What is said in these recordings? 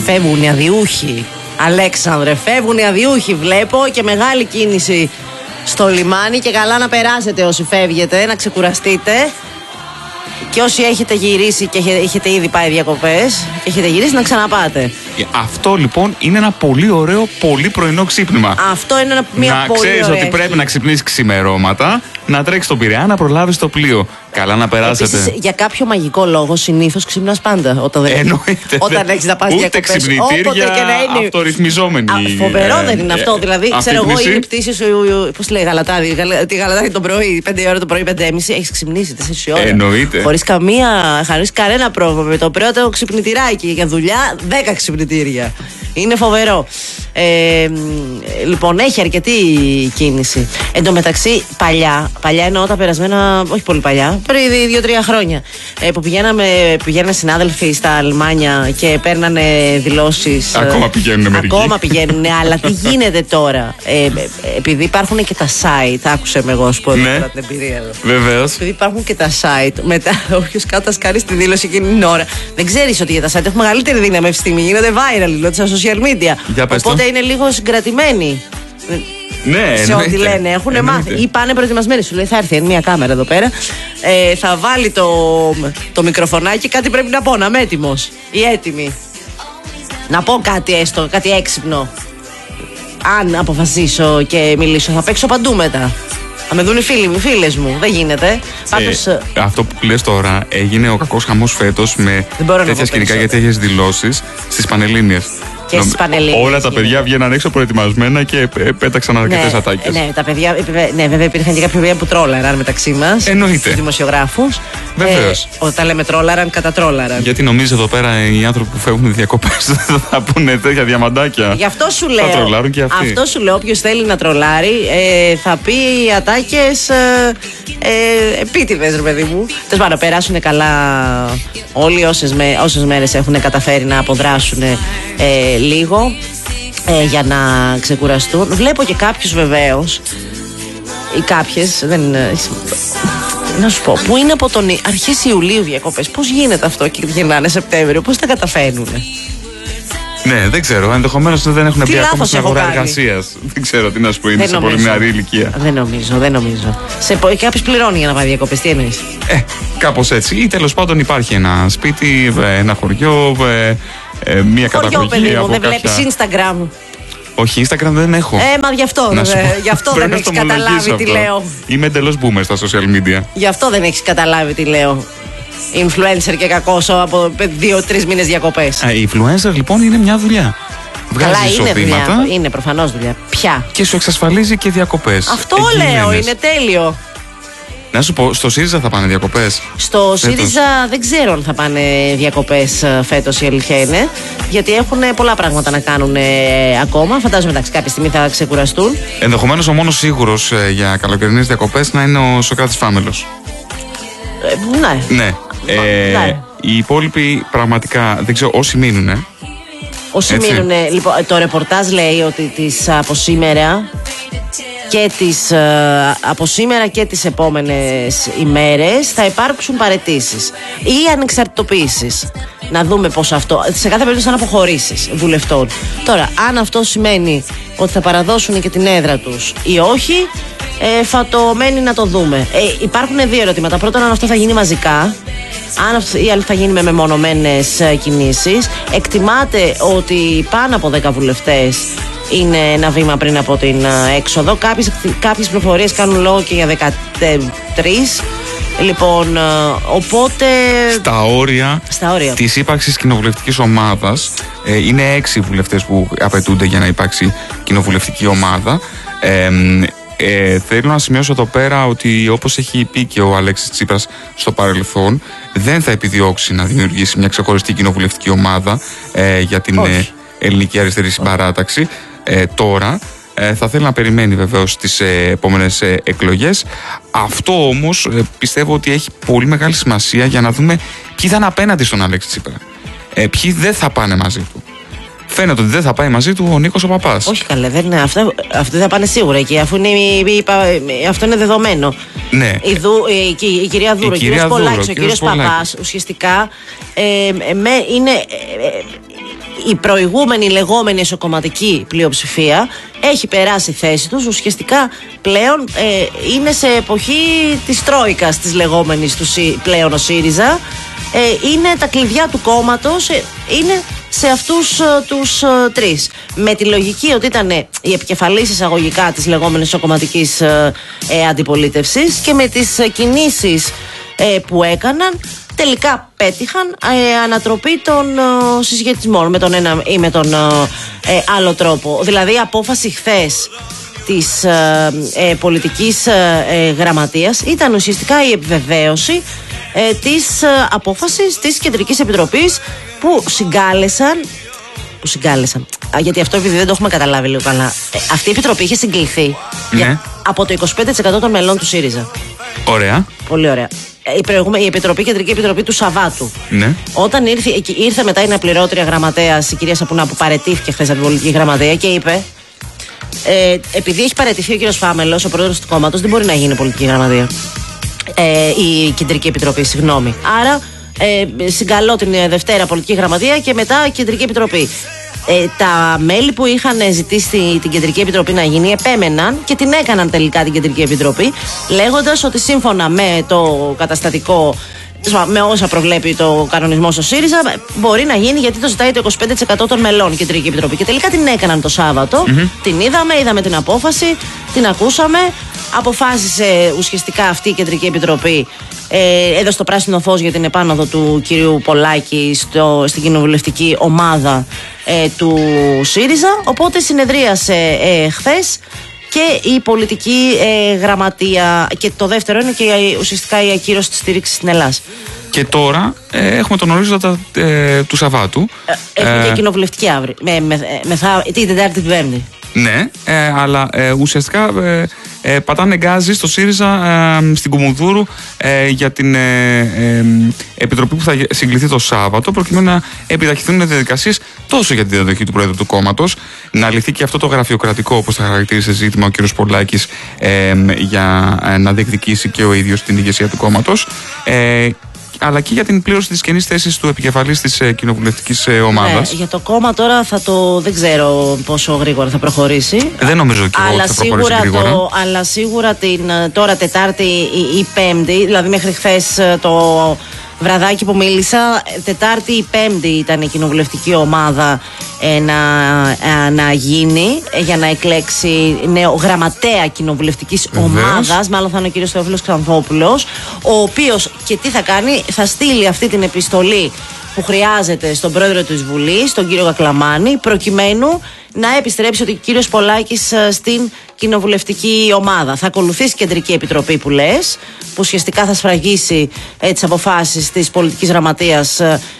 Φεύγουν οι αδιούχοι. Αλέξανδρε, φεύγουν οι αδιούχοι. Βλέπω και μεγάλη κίνηση στο λιμάνι. Και καλά να περάσετε όσοι φεύγετε, να ξεκουραστείτε. Και όσοι έχετε γυρίσει και έχετε ήδη πάει διακοπές και έχετε γυρίσει, να ξαναπάτε. Αυτό λοιπόν είναι ένα πολύ ωραίο, πολύ πρωινό ξύπνημα. Αυτό είναι μια πολύ ωραία. Να ξέρεις ότι πρέπει να ξυπνήσεις ξημερώματα, να τρέξεις στον Πειραιά, να προλάβεις το πλοίο. Καλά να περάσετε. Επίσης, για κάποιο μαγικό λόγο, συνήθως ξυπνάς πάντα. Εννοείται. Όταν έχεις να πας διακοπές. Ούτε ξυπνητήρια, αυτορυθμιζόμενοι. Φοβερό δεν είναι αυτό. Δηλαδή, ξέρω εγώ, είναι πτήση σου. Πώς λέει, τη Γαλατάδη το πρωί, 5 ώρα το πρωί, 5:30, έχεις ξυπνήσει 4 ώρα. Εννοείται. Χωρίς κανένα πρόβλημα. Με το πρώτο ξυπνητηράκι για δουλειά, 10 ξυπνητήρια. Είναι φοβερό. Λοιπόν, έχει αρκετή κίνηση. Εν τω μεταξύ, παλιά εννοώ τα περασμένα, όχι πολύ παλιά, πριν 2-3 χρόνια, που πηγαίνανε συνάδελφοι στα λιμάνια και παίρνανε δηλώσεις. Ακόμα πηγαίνουν μερικοί. Ακόμα πηγαίνουν, αλλά τι γίνεται τώρα? Επειδή υπάρχουν και τα site, άκουσε με εγώ, σου πω τώρα την εμπειρία εδώ. Βεβαίως. Επειδή υπάρχουν και τα site, μετά όποιος κάτω κάνει τη δήλωση εκείνη την ώρα, δεν ξέρεις ότι για τα site έχουν μεγαλύτερη δύναμη αυτή τη στιγμή. Γίνονται viral, δηλαδή στα social media. Οπότε είναι λίγο συγκρατημένοι. Ναι, σε ό,τι λένε. Έχουν μάθει. Ή πάνε προετοιμασμένοι. Σου λέει θα έρθει μια κάμερα εδώ πέρα. Θα βάλει το μικροφωνάκι. Κάτι πρέπει να πω. Να είμαι έτοιμος ή έτοιμη. Να πω κάτι έστω, κάτι έξυπνο. Αν αποφασίσω και μιλήσω, θα παίξω παντού μετά. Θα με δουν οι φίλοι μου, οι φίλες μου. Δεν γίνεται. Πάντως, αυτό που λες τώρα, έγινε ο κακός χαμός φέτος με τέτοια σκηνικά για τέτοιες δηλώσεις στις Πανελλήνιες. Όλα τα παιδιά βγαίναν έξω προετοιμασμένα και πέταξαν αρκετές ατάκες. Ναι, τα παιδιά, βέβαια υπήρχαν και κάποια παιδιά που τρόλαραν μεταξύ μας. Εννοείται. Τους δημοσιογράφους. Βεβαίως. Όταν λέμε τρόλαραν, κατατρόλαραν. Γιατί νομίζεις εδώ πέρα οι άνθρωποι που φεύγουν διακοπές θα πούνε τέτοια διαμαντάκια? Γι' αυτό σου λέω. Θα τρολάρουν και αυτοί. Αυτό σου λέω. Όποιος θέλει να τρολάρει, θα πει ατάκες επίτηδες, ρε παιδί μου. Θες να περάσουν καλά όλοι όσες μέρες έχουν καταφέρει να αποδράσουν λίγο για να ξεκουραστούν. Βλέπω και κάποιους βεβαίως ή κάποιες να σου πω, που είναι από τον αρχές Ιουλίου διακοπές. Πώς γίνεται αυτό και γυρνάνε Σεπτέμβριο? Πώς τα καταφέρνουνε? Ναι, δεν ξέρω. Ενδεχομένως δεν έχουν μπει ακόμα στην αγορά εργασίας. Δεν ξέρω τι να σου πω. Είναι σε πολύ νεαρή ηλικία. Δεν νομίζω. Κάποιος πληρώνει για να πάει διακοπές. Τι εννοείς? Κάπως έτσι. Ή τέλος πάντων υπάρχει ένα σπίτι, ένα χωριό, μια καταγωγή. Παιδί μου, από δεν κάποια... βλέπεις Instagram? Όχι, Instagram δεν έχω. Μα γι' αυτό δεν έχεις καταλάβει τι λέω. Είμαι εντελώς boomer στα social media. Γι' αυτό δεν έχεις καταλάβει τι λέω. Influencer και κακός από 2-3 μήνες διακοπές. Influencer λοιπόν είναι μια δουλειά. Βγάζει εισοδήματα. Είναι προφανώς δουλειά. Ποια? Και σου εξασφαλίζει και διακοπές. Αυτό λέω, είναι τέλειο. Να σου πω, στο ΣΥΡΙΖΑ θα πάνε διακοπές? Στο ΣΥΡΙΖΑ δεν ξέρω αν θα πάνε διακοπές φέτος, η αλήθεια είναι. Γιατί έχουν πολλά πράγματα να κάνουν ακόμα. Φαντάζομαι εντάξει, κάποια στιγμή θα ξεκουραστούν. Ενδεχομένως ο μόνος σίγουρος για καλοκαιρινές διακοπές να είναι ο Σωκράτης Φάμελος. Ναι. Οι υπόλοιποι πραγματικά δεν ξέρω, όσοι μείνουν. Όσοι μείνουν. Λοιπόν, το ρεπορτάζ λέει ότι από σήμερα και τις επόμενες ημέρες θα υπάρξουν παραιτήσεις ή ανεξαρτητοποίησεις. Να δούμε πώς αυτό. Σε κάθε περίπτωση θα αποχωρήσεις βουλευτών. Τώρα, αν αυτό σημαίνει ότι θα παραδώσουν και την έδρα τους ή όχι, θα το μένει να το δούμε. Υπάρχουν δύο ερωτήματα. Πρώτον, αν αυτό θα γίνει μαζικά, ή αν θα γίνει με μεμονωμένες κινήσεις. Εκτιμάται ότι πάνω από 10 βουλευτές είναι ένα βήμα πριν από την έξοδο. Κάποιες πληροφορίες κάνουν λόγο και για 13. Λοιπόν, οπότε... Στα όρια της ύπαρξης κοινοβουλευτικής ομάδας είναι 6 βουλευτές που απαιτούνται για να υπάρξει κοινοβουλευτική ομάδα. Θέλω να σημειώσω εδώ πέρα ότι, όπως έχει πει και ο Αλέξης Τσίπρας στο παρελθόν, δεν θα επιδιώξει να δημιουργήσει μια ξεχωριστή κοινοβουλευτική ομάδα για την ελληνική αριστερή συμπαράταξη. Τώρα θα θέλει να περιμένει βεβαίως τις επόμενες εκλογές. Αυτό όμως πιστεύω ότι έχει πολύ μεγάλη σημασία για να δούμε ποιοι θα είναι απέναντι στον Αλέξη Τσίπρα. Ποιοι δεν θα πάνε μαζί του. Φαίνεται ότι δεν θα πάει μαζί του ο Νίκος ο Παπάς. Όχι καλέ, αυτοί θα πάνε σίγουρα εκεί, αφού αυτό είναι δεδομένο. Ναι. Η κυρία Δούρο, ο κύριος Πολάκης, ο κύριος Παπάς, ουσιαστικά η προηγούμενη λεγόμενη εσωκομματική πλειοψηφία έχει περάσει θέση τους. Ουσιαστικά πλέον είναι σε εποχή της Τρόικας της λεγόμενης του πλέον ο ΣΥΡΙΖΑ. Είναι τα κλειδιά του κόμματος, είναι σε αυτούς τους τρεις. Με τη λογική ότι ήταν η επικεφαλής εισαγωγικά της λεγόμενης εσωκομματικής αντιπολίτευσης και με τις κινήσεις που έκαναν τελικά πέτυχαν ανατροπή των συσχετισμών με τον ένα ή με τον άλλο τρόπο. Δηλαδή η απόφαση χθες της πολιτικής γραμματείας ήταν ουσιαστικά η επιβεβαίωση της απόφασης της Κεντρικής Επιτροπής που συγκάλεσαν. Γιατί αυτό επειδή δεν το έχουμε καταλάβει λίγο καλά. Αυτή η Επιτροπή είχε συγκληθεί από το 25% των μελών του ΣΥΡΙΖΑ. Ωραία. Πολύ ωραία. Η Επιτροπή, Κεντρική Επιτροπή του Σαββάτου. Ναι. Όταν ήρθε μετά η αναπληρώτρια γραμματέας, η κυρία Σαπουνά, που παραιτήθηκε χθες από την πολιτική γραμματεία και είπε. Επειδή έχει παραιτηθεί ο κύριος Φάμελος, ο πρόεδρος του κόμματος, δεν μπορεί να γίνει πολιτική γραμματεία. Η Κεντρική Επιτροπή, συγγνώμη. Άρα συγκαλώ την Δευτέρα πολιτική γραμματεία και μετά Κεντρική Επιτροπή. Τα μέλη που είχαν ζητήσει την Κεντρική Επιτροπή να γίνει επέμεναν και την έκαναν τελικά την Κεντρική Επιτροπή, λέγοντας ότι σύμφωνα με το καταστατικό, με όσα προβλέπει το κανονισμό στο ΣΥΡΙΖΑ, μπορεί να γίνει γιατί το ζητάει το 25% των μελών η Κεντρική Επιτροπή. Και τελικά την έκαναν το Σάββατο. Την είδαμε την απόφαση, την ακούσαμε. Αποφάσισε ουσιαστικά αυτή η Κεντρική Επιτροπή, έδωσε το πράσινο φως για την επάνωδο του κυρίου Πολάκη στην κοινοβουλευτική ομάδα του ΣΥΡΙΖΑ. Οπότε συνεδρίασε χθες και η πολιτική γραμματεία. Και το δεύτερο είναι και ουσιαστικά η ακύρωση της στήριξης στην Ελλάδα. Και τώρα έχουμε τον ορίζοντα του Σαββάτου. Έχουμε και κοινοβουλευτική αύριο. Την Τετάρτη, την Πέμπτη. Ναι, αλλά ουσιαστικά πατάνε γκάζι στο ΣΥΡΙΖΑ στην Κουμουνδούρου για την επιτροπή που θα συγκληθεί το Σάββατο, προκειμένου να επιταχυνθούν οι διαδικασίες τόσο για τη διαδοχή του Πρόεδρου του κόμματος, να λυθεί και αυτό το γραφειοκρατικό, όπως θα χαρακτήρισε ζήτημα ο κ. Πολάκης, για να διεκδικήσει και ο ίδιος την ηγεσία του κόμματος, αλλά και για την πλήρωση της καινής θέσης του επικεφαλής της κοινοβουλευτικής ομάδας. Ναι, για το κόμμα τώρα δεν ξέρω πόσο γρήγορα θα προχωρήσει. Δεν νομίζω και εγώ ότι θα προχωρήσει γρήγορα. Αλλά σίγουρα τώρα Τετάρτη ή Πέμπτη, δηλαδή μέχρι χθες το βραδάκι που μίλησα, Τετάρτη ή Πέμπτη ήταν η κοινοβουλευτική ομάδα να γίνει για να εκλέξει νέο γραμματέα κοινοβουλευτικής ομάδας. Μάλλον θα είναι ο κύριος Θεόφιλος Ξανθόπουλος, ο οποίος και τι θα κάνει, θα στείλει αυτή την επιστολή που χρειάζεται στον πρόεδρο της Βουλής, τον κύριο Κακλαμάνη, προκειμένου να επιστρέψει ότι ο κύριος Πολάκης στην κοινοβουλευτική ομάδα. Θα ακολουθήσει Κεντρική Επιτροπή που λες, που ουσιαστικά θα σφραγίσει τις αποφάσεις της πολιτικής γραμματείας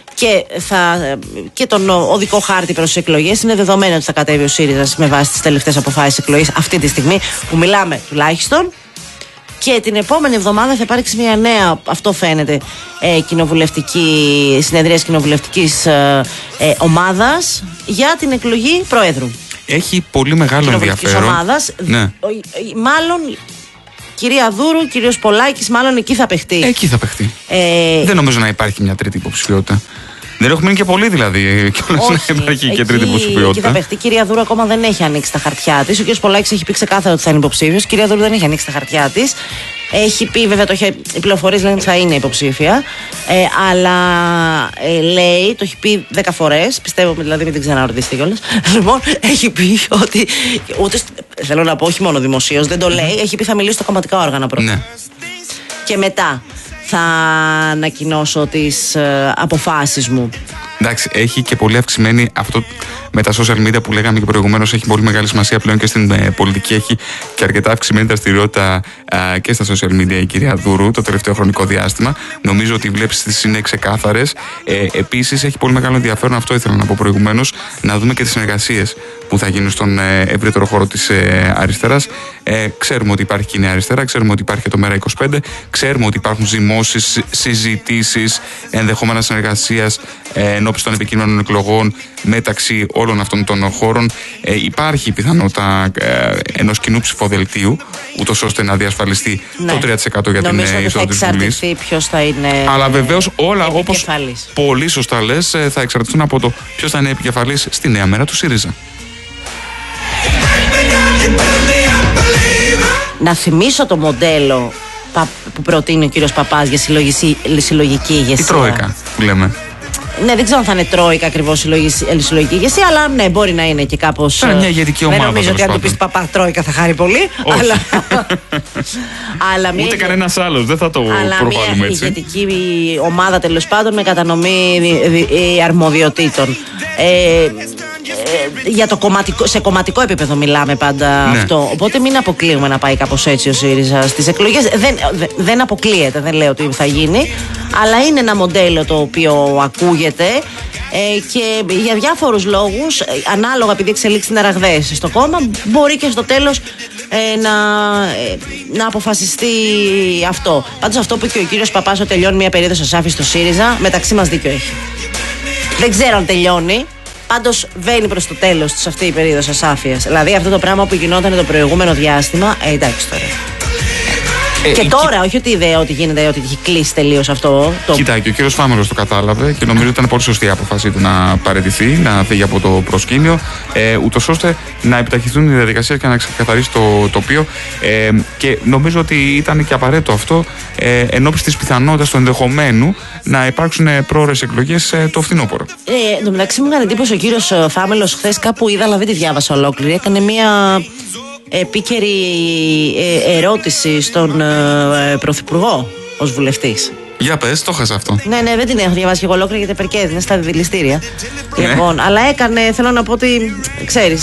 και τον οδικό χάρτη προς τις εκλογές. Είναι δεδομένο ότι θα κατέβει ο ΣΥΡΙΖΑ με βάση τις τελευταίες αποφάσεις εκλογής αυτή τη στιγμή που μιλάμε τουλάχιστον. Και την επόμενη εβδομάδα θα υπάρξει μια νέα, αυτό φαίνεται, συνεδρίας κοινοβουλευτικής ομάδας για την εκλογή Προέδρου. Έχει πολύ μεγάλο ενδιαφέρον. Ομάδας, ναι. Μάλλον κυρία Δούρου, κύριος Πολάκης, μάλλον εκεί θα παιχτεί. Εκεί θα παιχτεί. Δεν νομίζω να υπάρχει μια τρίτη υποψηφιότητα. Δεν έχουμε μείνει και πολύ δηλαδή. Και να υπάρχει και τρίτη υποψηφιότητα. Εκεί θα παιχτεί. Η κυρία Δούρου ακόμα δεν έχει ανοίξει τα χαρτιά της. Ο κύριος Πολάκης έχει πει ξεκάθαρα ότι θα είναι υποψήφιος. Η κυρία Δούρου δεν έχει ανοίξει τα χαρτιά της. Έχει πει, βέβαια, οι πληροφορίες λένε ότι θα είναι υποψήφια. Αλλά λέει, το έχει πει 10 φορές. Πιστεύω, δηλαδή, μην την ξαναρωτήσετε κιόλας. Λοιπόν, έχει πει ότι. Θέλω να πω, όχι μόνο δημοσίως, δεν το λέει. Έχει πει θα μιλήσει στα κομματικά όργανα πρώτα. Ναι. Και μετά θα ανακοινώσω τις αποφάσεις μου. Εντάξει, έχει και πολύ αυξημένη αυτό με τα social media που λέγαμε και προηγουμένως. Έχει πολύ μεγάλη σημασία πλέον και στην πολιτική. Έχει και αρκετά αυξημένη δραστηριότητα και στα social media η κυρία Δούρου το τελευταίο χρονικό διάστημα. Νομίζω ότι οι βλέψεις της είναι ξεκάθαρες. Επίσης, έχει πολύ μεγάλο ενδιαφέρον, αυτό ήθελα να πω προηγουμένως, να δούμε και τις συνεργασίες που θα γίνουν στον ευρύτερο χώρο της αριστεράς. Ξέρουμε ότι υπάρχει και η Νέα Αριστερά, ξέρουμε ότι υπάρχει και το ΜΕΡΑ25, ξέρουμε ότι υπάρχουν ζυμώσεις, συζητήσεις, ενδεχόμενα συνεργασίας εν ενώπιση των επικείμενων εκλογών μεταξύ όλων αυτών των χώρων. Υπάρχει η πιθανότητα ενός κοινού ψηφοδελτίου, ούτως ώστε να διασφαλιστεί το 3% για την είσοδο της Βουλής. Ποιος θα είναι. Αλλά βεβαίως όλα, όπως πολύ σωστά λες, θα εξαρτηθούν από το ποιος θα είναι επικεφαλής στη νέα μέρα του ΣΥΡΙΖΑ. Να θυμίσω το μοντέλο που προτείνει ο κύριος Παπάς για συλλογική ηγεσία. Η Τρόικα που λέμε. Ναι, δεν ξέρω αν θα είναι Τρόικα ακριβώς συλλογική ηγεσία, αλλά ναι, μπορεί να είναι και κάπως. Θα είναι μια ηγετική ομάδα. Δεν νομίζω ότι αν του πει Παπά Τρόικα θα χάρει πολύ. Αλλά ούτε κανένας άλλος, δεν θα το προβάλλουμε έτσι. Μια ηγετική ομάδα τέλος πάντων με κατανομή αρμοδιοτήτων. Για το σε κομματικό επίπεδο μιλάμε πάντα αυτό. Οπότε μην αποκλείουμε να πάει κάπως έτσι ο ΣΥΡΙΖΑ στις εκλογές. Δεν αποκλείεται, δεν λέω ότι θα γίνει. Αλλά είναι ένα μοντέλο το οποίο ακούγεται και για διάφορους λόγους, ανάλογα επειδή εξελίξει είναι ραγδαίες στο κόμμα, μπορεί και στο τέλος να αποφασιστεί αυτό. Πάντως αυτό που είπε και ο κύριος Παπάς, ότι τελειώνει μια περίοδος ασάφειας στο ΣΥΡΙΖΑ, μεταξύ μας δίκιο έχει. Δεν ξέρω αν τελειώνει. Πάντως βαίνει προς το τέλος της αυτή η περίοδος ασάφειας. Δηλαδή αυτό το πράγμα που γινόταν το προηγούμενο διάστημα, εντάξει τώρα. Και τώρα, όχι ότι ιδέα ότι γίνεται, ότι έχει κλείσει τελείως αυτό. Κοίτα, και ο κύριος Φάμελος το κατάλαβε και νομίζω ότι ήταν πολύ σωστή η αποφασή του να παραιτηθεί, να φύγει από το προσκήνιο, ούτως ώστε να επιταχυνθούν οι διαδικασίες και να ξεκαθαρίσει το τοπίο. Και νομίζω ότι ήταν και απαραίτητο αυτό ενώπιση της πιθανότητας του ενδεχομένου να υπάρξουν πρόορες εκλογές το φθινόπωρο. Εν τω μεταξύ μου έκανε εντύπωση ο κύριος Φάμελος χθες, κάπου είδα, αλλά δεν τη διάβασα ολόκληρη. Έκανε μια επίκαιρη ερώτηση στον Πρωθυπουργό ως βουλευτής. Για πες, το χάσα αυτό. Ναι, δεν την έχω διαβάσει και εγώ ολόκληρη γιατί περκέδει, είναι στα δηληστήρια. Λοιπόν, αλλά έκανε, θέλω να πω ότι, ξέρεις,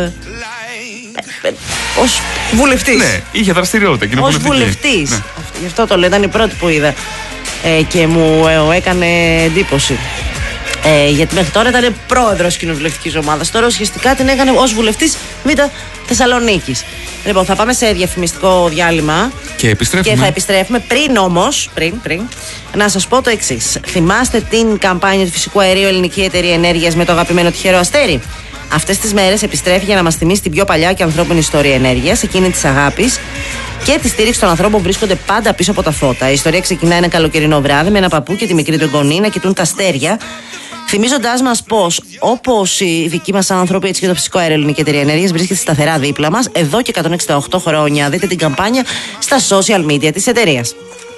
ως βουλευτής. Ναι, είχε δραστηριότητα. Ως βουλευτής. Ναι. Γι' αυτό το λέω, ήταν η πρώτη που είδα και μου έκανε εντύπωση. Γιατί μέχρι τώρα ήταν πρόεδρος κοινοβουλευτικής ομάδας. Τώρα ουσιαστικά την έκανε ως βουλευτής Β' Θεσσαλονίκης. Λοιπόν, θα πάμε σε διαφημιστικό διάλειμμα. Και θα επιστρέφουμε. Πριν όμως, να σας πω το εξής. Θυμάστε την καμπάνια του φυσικού αερίου Ελληνική Εταιρεία Ενέργειας με το αγαπημένο τυχερό αστέρι? Αυτές τις μέρες επιστρέφει για να μας θυμίσει την πιο παλιά και ανθρώπινη ιστορία ενέργειας, εκείνη της αγάπης και τη στήριξη των ανθρώπων που βρίσκονται πάντα πίσω από τα φώτα. Η ιστορία ξεκινάει ένα καλοκαιρινό βράδυ με ένα παππού και τη μικρή του εγγονή να κοιτούν τα αστέρια, θυμίζοντάς μας πως, όπως οι δικοί μας άνθρωποι, έτσι και το φυσικό αέριο Ελληνική Εταιρεία Ενέργειας βρίσκεται σταθερά δίπλα μας εδώ και 168 χρόνια. Δείτε την καμπάνια στα social media της εταιρείας.